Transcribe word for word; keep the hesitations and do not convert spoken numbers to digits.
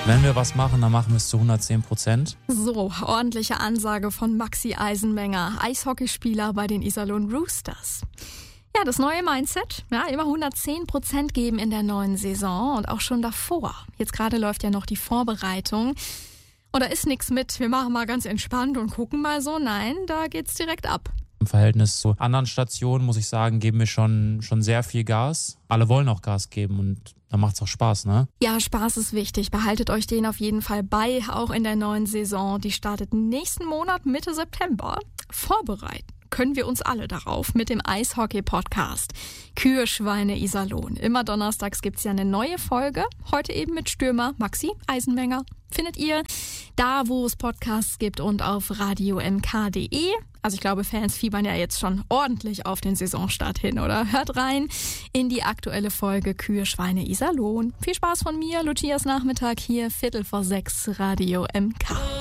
Wenn wir was machen, dann machen wir es zu hundertzehn Prozent. So, ordentliche Ansage von Maxi Eisenmenger, Eishockeyspieler bei den Iserlohn Roosters. Ja, das neue Mindset, ja, immer hundertzehn Prozent geben in der neuen Saison und auch schon davor. Jetzt gerade läuft ja noch die Vorbereitung. Und da ist nichts mit, wir machen mal ganz entspannt und gucken mal so. Nein, da geht's direkt ab. Im Verhältnis zu anderen Stationen, muss ich sagen, geben wir schon, schon sehr viel Gas. Alle wollen auch Gas geben und dann macht's auch Spaß, ne? Ja, Spaß ist wichtig. Behaltet euch den auf jeden Fall bei, auch in der neuen Saison. Die startet nächsten Monat, Mitte September. Vorbereiten können wir uns alle darauf mit dem Eishockey-Podcast Kühe, Schweine, Iserlohn. Immer donnerstags gibt's ja eine neue Folge. Heute eben mit Stürmer Maxi Eisenmenger. Findet ihr da, wo es Podcasts gibt und auf radio m k punkt d e. Also ich glaube, Fans fiebern ja jetzt schon ordentlich auf den Saisonstart hin, oder? Hört rein in die aktuelle Folge Kühe, Schweine, Iserlohn. Viel Spaß von mir, Lucias Nachmittag hier, Viertel vor sechs, Radio M K.